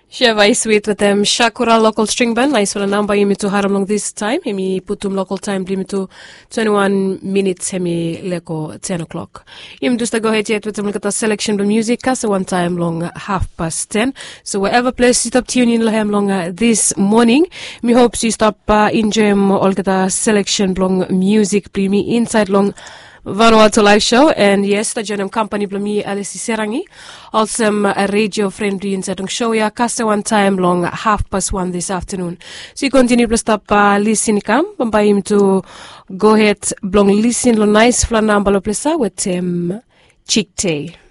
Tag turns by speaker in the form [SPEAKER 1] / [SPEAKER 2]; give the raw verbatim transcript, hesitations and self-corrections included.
[SPEAKER 1] Sheva sweet with them Shakura local string band. Nice for the number you to haram long this time. Hemi putum local time limit to twenty-one minutes hemi leko ten o'clock. Him just go ahead yet with them look at the selection of music cast one time long half past ten. So wherever place sit up tune in lahem long uh, this morning. Me hopes you stop uh, enjoy all the selection long music play me inside long Vanuatu live show, and yes, the Jonam company blami Alice Serangi. Also, um, a radio friendly inside show ya cast one time long half past one this afternoon. So you continue to stop uh, listen come by him to go ahead blong listen lo nice flan number lo plesa with him Chick Tay.